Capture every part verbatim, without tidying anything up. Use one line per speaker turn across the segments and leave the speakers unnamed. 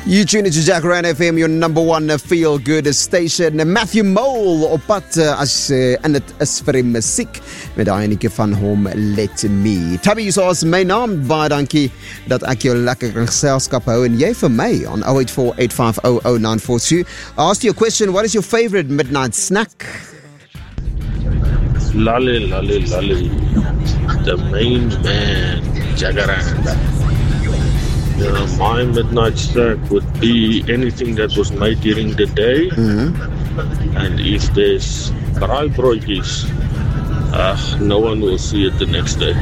You tune into Jacaranda F M, your number one feel-good station. Matthew Mole op pad uh, as uh, en dit is vir die musiek met daai enetjie van hom Let Me. Tabby, so is my naam. Baie dankie dat ek jou lekker in geselskap hou en jy vir my on oh eight four, eight five oh, oh nine four two. I asked you a question, what is your favorite midnight snack?
Lolly, lolly, lolly. The main man, Jacaranda. Uh, my midnight snack would be anything that was made during the day.
Mm-hmm.
And if there's braaibroodjies, uh, no one will see it the next day.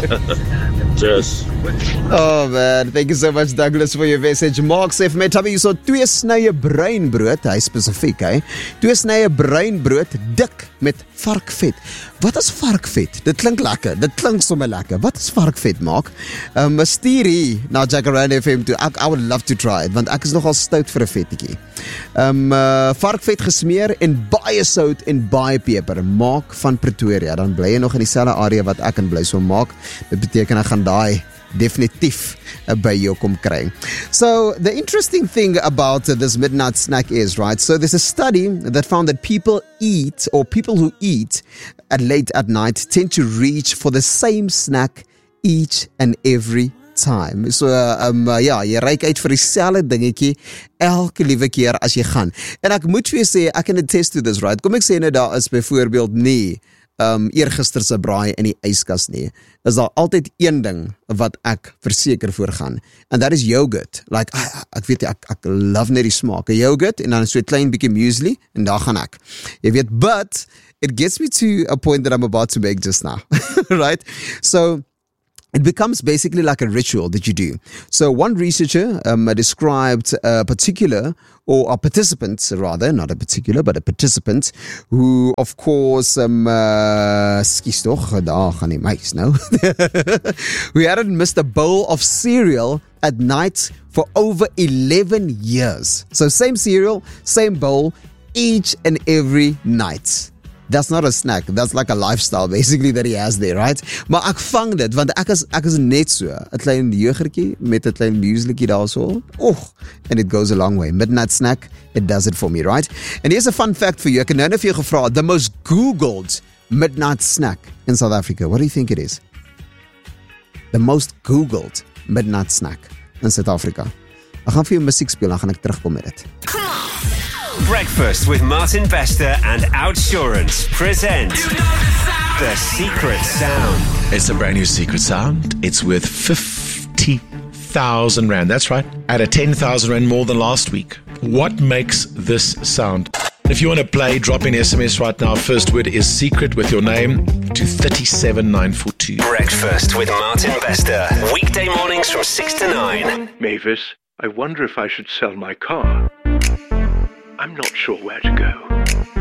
Just.
Oh man, thank you so much Douglas for your message. Mark sê vir my, Tabby, so twee snye breinbrood, hy spesifiek, hy. Twee snye breinbrood dik met varkvet. Wat is varkvet? Dit klink lekker, dit klink sommer lekker. Wat is varkvet, Mark? Um, stuur hier na Jacaranda F M toe. Ek, I would love to try it, want ek is nogal stout vir 'n vettetjie. Um, uh, varkvet gesmeer en baie sout en baie peper. Mark van Pretoria, dan bly jy nog in dieselfde area wat ek in bly, so Mark, dit beteken ek gaan daai definitief uh, by jou kom kry. So, the interesting thing about uh, this midnight snack is, right, so there's a study that found that people eat, or people who eat at late at night tend to reach for the same snack each and every time. So, uh, um, uh, ja, jy reik uit vir dieselfde dingetjie elke liewe keer as jy gaan. En ek moet vir jou sê, ek kan attest to this, right? Kom ek sê nou, daar is byvoorbeeld nie um, eergister se braai in die yskas nie. Is daar altyd een ding wat ek verseker voorgaan. And that is yogurt. Like, I, ek weet, ek, ek love net die smaak. Yogurt, en dan so 'n klein bietjie muesli, en daar gaan ek. Jy weet, but it gets me to a point that I'm about to make just now. Right? So, it becomes basically like a ritual that you do. So one researcher um, described a particular, or a participant rather, not a particular, but a participant, who of course, um, uh, skies toch, daar gaan die meis nou, who hadn't missed a bowl of cereal at night for over eleven years. So same cereal, same bowl, each and every night. That's not a snack, that's like a lifestyle basically that he has there, right? Maar ek vang dit, want ek is, ek is net so, 'n klein jeuggertjie met 'n klein mueslietjie daarso. Och, and it goes a long way. Midnight snack, it does it for me, right? And here's a fun fact for you. Ek het nou net vir jou gevra, the most googled midnight snack in South Africa. What do you think it is? The most googled midnight snack in South Africa. Ek gaan vir jou musiek speel, dan gaan ek terugkom met dit.
Breakfast with Martin Bester and Outsurance present The Secret Sound.
It's a brand new secret sound. It's worth fifty thousand rand. That's right. At a ten thousand rand more than last week. What makes this sound? If you want to play, drop in S M S right now. First word is secret with your name to three seven nine four two.
Breakfast with Martin Bester. Weekday mornings from six to nine.
Mavis, I wonder if I should sell my car. I'm not sure where to go.